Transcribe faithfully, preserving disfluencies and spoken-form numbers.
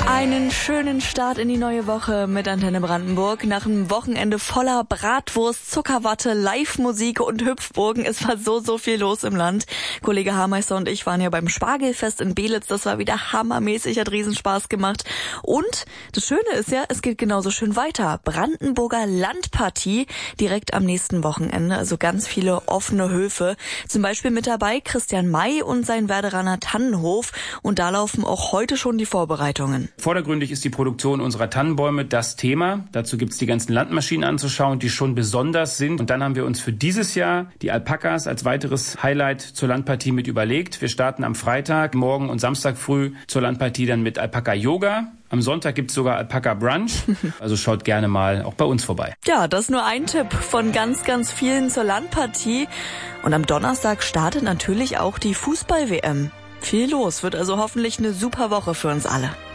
Einen schönen Start in die neue Woche mit Antenne Brandenburg. Nach einem Wochenende voller Bratwurst, Zuckerwatte, Live-Musik und Hüpfburgen. Es war so, so viel los im Land. Kollege Hameister und ich waren ja beim Spargelfest in Belitz. Das war wieder hammermäßig, hat Riesenspaß gemacht. Und das Schöne ist ja, es geht genauso schön weiter. Brandenburger Landpartie direkt am nächsten Wochenende. Also ganz viele offene Höfe. Zum Beispiel mit dabei Christian May und sein Werderaner Tannenhof. Und da laufen auch heute schon die Vorbereitungen. Vordergründig ist die Produktion unserer Tannenbäume das Thema. Dazu gibt's die ganzen Landmaschinen anzuschauen, die schon besonders sind. Und dann haben wir uns für dieses Jahr die Alpakas als weiteres Highlight zur Landpartie mit überlegt. Wir starten am Freitag, morgen und Samstag früh zur Landpartie dann mit Alpaka-Yoga. Am Sonntag gibt's sogar Alpaka-Brunch. Also schaut gerne mal auch bei uns vorbei. Ja, das ist nur ein Tipp von ganz, ganz vielen zur Landpartie. Und am Donnerstag startet natürlich auch die Fußball-W M. Viel los, wird also hoffentlich eine super Woche für uns alle.